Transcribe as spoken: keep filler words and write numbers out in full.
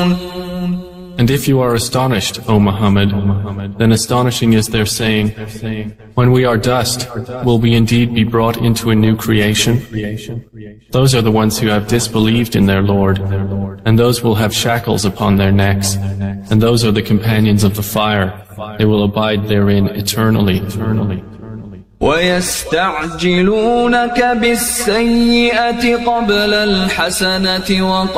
And if you are astonished, O Muhammad, then astonishing is their saying, when we are dust, will we indeed be brought into a new creation? Those are the ones who have disbelieved in their Lord, and those will have shackles upon their necks, and those are the companions of the fire. They will abide therein eternally. وَيَسْتَعْجِلُونَكَ بِالسَّيِّئَةِ قَبْلَ الْحَسَنَةِ